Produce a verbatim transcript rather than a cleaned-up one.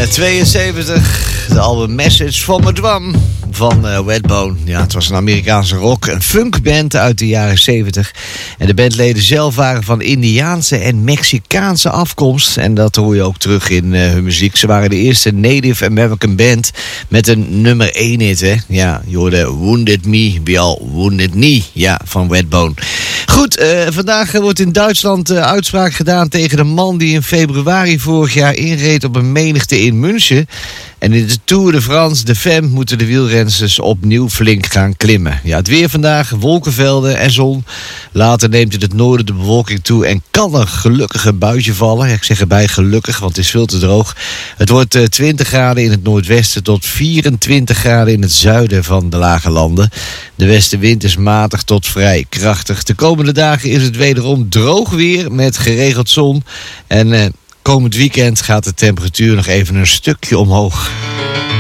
tweeënzeventig, de album Message from a Drum van uh, Redbone. Ja, het was een Amerikaanse rock- en funkband uit de jaren zeventig. En de bandleden zelf waren van Indiaanse en Mexicaanse afkomst. En dat hoor je ook terug in uh, hun muziek. Ze waren de eerste Native American band met een nummer één hit, hè. Ja, je hoorde Wounded Me, we all wounded knee, ja, van Redbone. Goed, uh, vandaag wordt in Duitsland uh, uitspraak gedaan tegen de man die in februari vorig jaar inreed op een menigte in München. En in de Tour de France, de Femme, moeten de wielrensters opnieuw flink gaan klimmen. Ja, het weer vandaag, wolkenvelden en zon. Later neemt in het noorden de bewolking toe en kan er gelukkig een buitje vallen. Ja, ik zeg erbij gelukkig, want het is veel te droog. Het wordt uh, twintig graden in het noordwesten tot vierentwintig graden in het zuiden van de lage landen. De westenwind is matig tot vrij krachtig. De komende dagen is het wederom droog weer met geregeld zon. En uh, komend weekend gaat de temperatuur nog even een stukje omhoog.